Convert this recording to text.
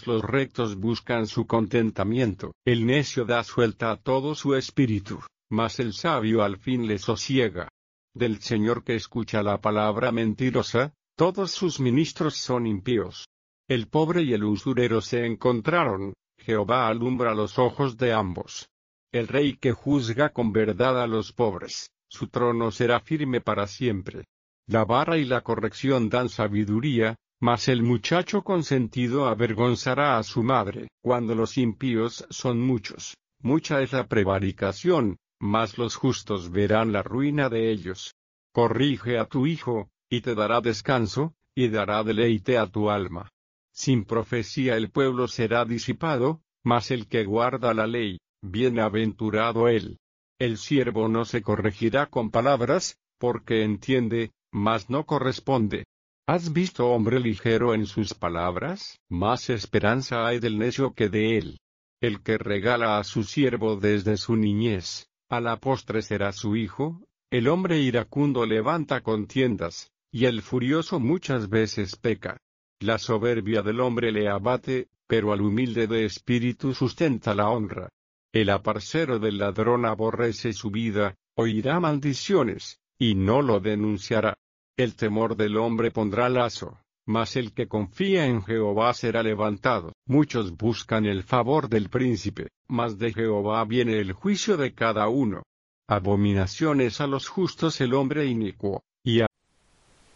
Los rectos buscan su contentamiento. El necio da suelta a todo su espíritu, mas el sabio al fin le sosiega. Del Señor que escucha la palabra mentirosa, todos sus ministros son impíos. El pobre y el usurero se encontraron, Jehová alumbra los ojos de ambos. El rey que juzga con verdad a los pobres, su trono será firme para siempre. La vara y la corrección dan sabiduría, mas el muchacho consentido avergonzará a su madre. Cuando los impíos son muchos, mucha es la prevaricación, mas los justos verán la ruina de ellos. Corrige a tu hijo, y te dará descanso, y dará deleite a tu alma. Sin profecía el pueblo será disipado, mas el que guarda la ley, bienaventurado él. El siervo no se corregirá con palabras, porque entiende, mas no corresponde. ¿Has visto hombre ligero en sus palabras? Más esperanza hay del necio que de él. El que regala a su siervo desde su niñez, a la postre será su hijo. El hombre iracundo levanta contiendas, y el furioso muchas veces peca. La soberbia del hombre le abate, pero al humilde de espíritu sustenta la honra. El aparcero del ladrón aborrece su vida, oirá maldiciones, y no lo denunciará. El temor del hombre pondrá lazo, mas el que confía en Jehová será levantado. Muchos buscan el favor del príncipe, mas de Jehová viene el juicio de cada uno. Abominaciones a los justos el hombre inicuo,